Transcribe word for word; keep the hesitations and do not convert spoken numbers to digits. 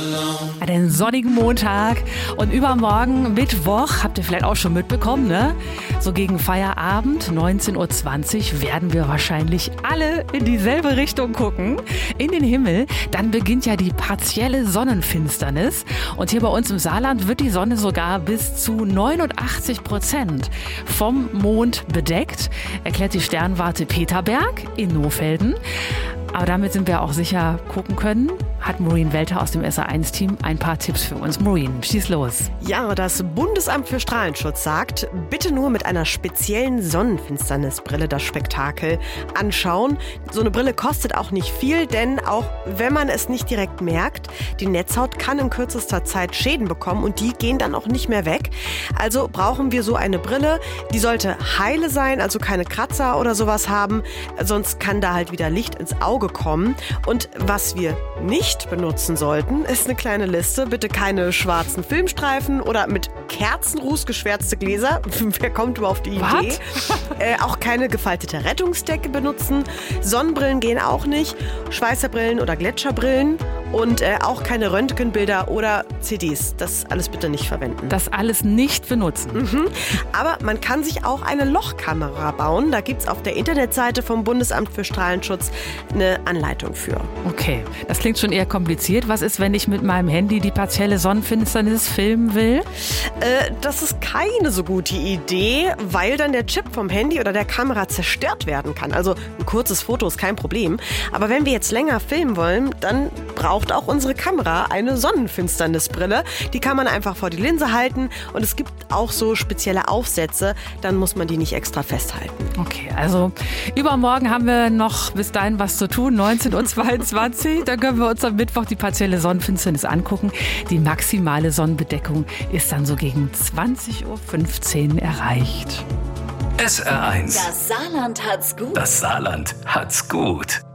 Einen sonnigen Montag und übermorgen Mittwoch, habt ihr vielleicht auch schon mitbekommen, ne? So gegen Feierabend, neunzehn Uhr zwanzig, werden wir wahrscheinlich alle in dieselbe Richtung gucken, in den Himmel. Dann beginnt ja die partielle Sonnenfinsternis und hier bei uns im Saarland wird die Sonne sogar bis zu neunundachtzig Prozent vom Mond bedeckt, erklärt die Sternwarte Peterberg in Nohfelden. Aber damit sind wir auch sicher gucken können, hat Maureen Welter aus dem S A eins Team ein paar Tipps für uns. Maureen, schieß los. Ja, das Bundesamt für Strahlenschutz sagt, bitte nur mit einer speziellen Sonnenfinsternisbrille das Spektakel anschauen. So eine Brille kostet auch nicht viel, denn auch wenn man es nicht direkt merkt, die Netzhaut kann in kürzester Zeit Schäden bekommen und die gehen dann auch nicht mehr weg. Also brauchen wir so eine Brille, die sollte heile sein, also keine Kratzer oder sowas haben, sonst kann da halt wieder Licht ins Auge kommen. Und was wir nicht benutzen sollten, ist eine kleine Liste. Bitte keine schwarzen Filmstreifen oder mit Kerzenruß geschwärzte Gläser. Wer kommt überhaupt auf die Idee? äh, auch keine gefaltete Rettungsdecke benutzen. Sonnenbrillen gehen auch nicht. Schweißerbrillen oder Gletscherbrillen. Und äh, auch keine Röntgenbilder oder C Ds. Das alles bitte nicht verwenden. Das alles nicht benutzen. Mhm. Aber man kann sich auch eine Lochkamera bauen. Da gibt es auf der Internetseite vom Bundesamt für Strahlenschutz eine Anleitung für. Okay, das klingt schon eher kompliziert. Was ist, wenn ich mit meinem Handy die partielle Sonnenfinsternis filmen will? Äh, das ist keine so gute Idee, weil dann der Chip vom Handy oder der Kamera zerstört werden kann. Also ein kurzes Foto ist kein Problem. Aber wenn wir jetzt länger filmen wollen, dann braucht auch unsere Kamera eine Sonnenfinsternisbrille. Die kann man einfach vor die Linse halten und es gibt auch so spezielle Aufsätze, dann muss man die nicht extra festhalten. Okay, also übermorgen haben wir noch bis dahin was zu tun, neunzehn Uhr zweiundzwanzig. Dann können wir uns am Mittwoch die partielle Sonnenfinsternis angucken. Die maximale Sonnenbedeckung ist dann so gegen zwanzig Uhr fünfzehn erreicht. S R eins. Das Saarland hat's gut. Das Saarland hat's gut.